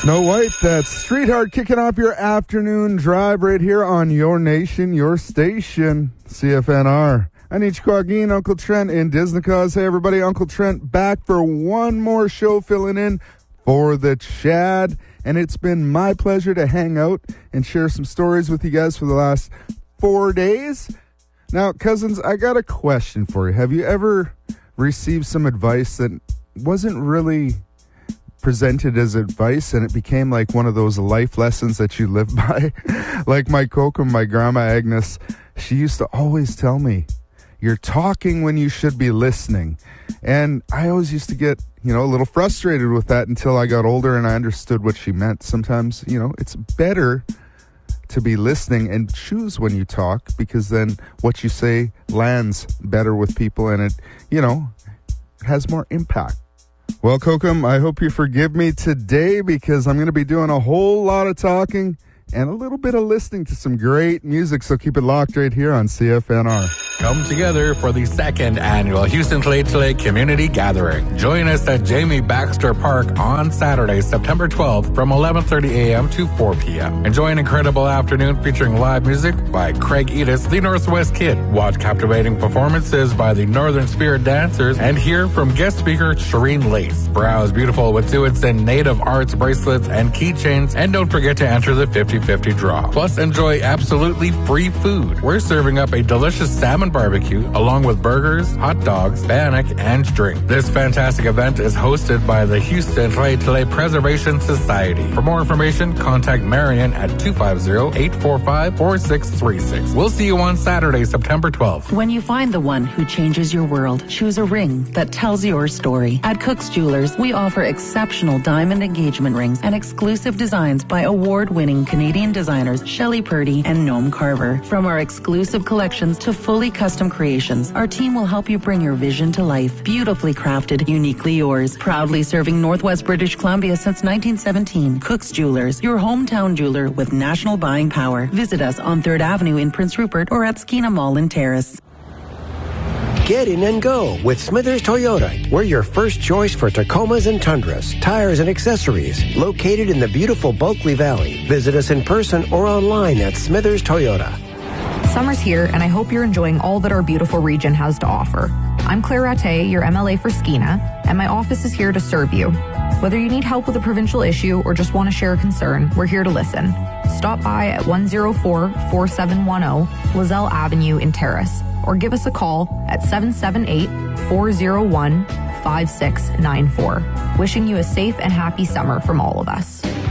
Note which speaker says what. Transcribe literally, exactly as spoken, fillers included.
Speaker 1: Snow White, that's Streetheart kicking off your afternoon drive right here on your nation, your station, C F N R. Anichkwagin, Uncle Trent in Disneycause. Hey everybody, Uncle Trent back for one more show filling in for the Chad. And it's been my pleasure to hang out and share some stories with you guys for the last four days. Now, cousins, I got a question for you. Have you ever received some advice that wasn't really presented as advice and it became like one of those life lessons that you live by? Like my Kokum, my grandma Agnes, she used to always tell me, you're talking when you should be listening. And I always used to get, you know, a little frustrated with that until I got older and I understood what she meant. Sometimes, you know, it's better to be listening and choose when you talk, because then what you say lands better with people and it, you know, it has more impact. Well, Kokum, I hope you forgive me today because I'm going to be doing a whole lot of talking and a little bit of listening to some great music, so keep it locked right here on C F N R.
Speaker 2: Come together for the second annual Houston Tla'aot'ol'a Tole Community Gathering. Join us at Jamie Baxter Park on Saturday, September twelfth from eleven thirty a.m. to four p.m. Enjoy an incredible afternoon featuring live music by Craig Edis, the Northwest Kid. Watch captivating performances by the Northern Spirit Dancers and hear from guest speaker Shireen Lace. Browse beautiful Wet'suwet'en and native arts bracelets and keychains, and don't forget to enter the fifty-fifty draw. Plus, enjoy absolutely free food. We're serving up a delicious salmon barbecue along with burgers, hot dogs, bannock, and drink. This fantastic event is hosted by the Houston Tla'aot'ol'a Tole Preservation Society. For more information, contact Marion at two five zero, eight four five, four six three six. We'll see you on Saturday, September twelfth.
Speaker 3: When you find the one who changes your world, choose a ring that tells your story. At Cook's Jewelers, we offer exceptional diamond engagement rings and exclusive designs by award-winning Canadian designers Shelley Purdy and Noam Carver. From our exclusive collections to fully custom creations, our team will help you bring your vision to life. Beautifully crafted, uniquely yours. Proudly serving Northwest British Columbia since nineteen seventeen. Cook's Jewelers, your hometown jeweler with national buying power. Visit us on third Avenue in Prince Rupert or at Skeena Mall in Terrace.
Speaker 4: Get in and go with Smithers Toyota. We're your first choice for Tacomas and Tundras, tires and accessories. Located in the beautiful Bulkley Valley. Visit us in person or online at Smithers Toyota.
Speaker 5: Summer's here, and I hope you're enjoying all that our beautiful region has to offer. I'm Claire Rattay, your M L A for Skeena, and my office is here to serve you. Whether you need help with a provincial issue or just want to share a concern, we're here to listen. Stop by at one oh four, four seven one oh Lozelle Avenue in Terrace, or give us a call at seven seven eight, four oh one, five six nine four. Wishing you a safe and happy summer from all of us.